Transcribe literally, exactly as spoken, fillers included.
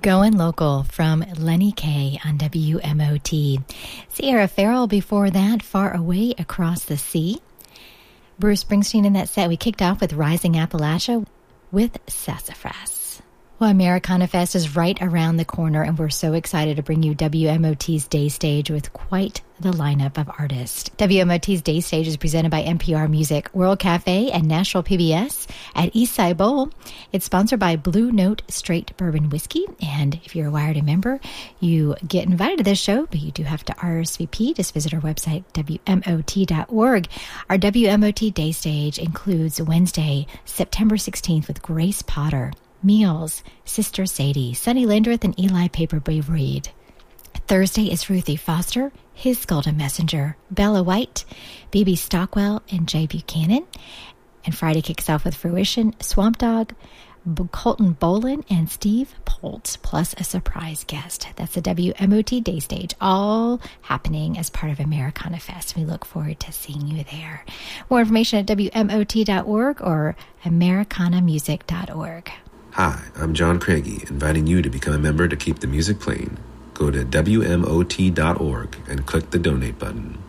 Going Local from Lenny Kaye on W M O T. Sierra Farrell before that, Far Away Across the Sea. Bruce Springsteen in that set. We kicked off with Rising Appalachia with Sassafras. Well, Americana Fest is right around the corner, and we're so excited to bring you W M O T's Day Stage with quite the lineup of artists. W M O T's Day Stage is presented by N P R Music, World Cafe, and Nashville P B S at Eastside Bowl. It's sponsored by Blue Note Straight Bourbon Whiskey, and if you're a Wired member, you get invited to this show, but you do have to R S V P. Just visit our website, W M O T dot org. Our W M O T Day Stage includes Wednesday, September sixteenth with Grace Potter, Meals, Sister Sadie, Sonny Landreth, and Eli Paperboy Reed. Thursday is Ruthie Foster, His Golden Messenger, Bella White, B B Stockwell, and Jay Buchanan. And Friday kicks off with Fruition, Swamp Dogg, Colton Bolin, and Steve Poltz, plus a surprise guest. That's the W M O T Day Stage, all happening as part of Americana Fest. We look forward to seeing you there. More information at W M O T dot org or Americana Music dot org. Hi, I'm John Craigie, inviting you to become a member to keep the music playing. Go to W M O T dot org and click the donate button.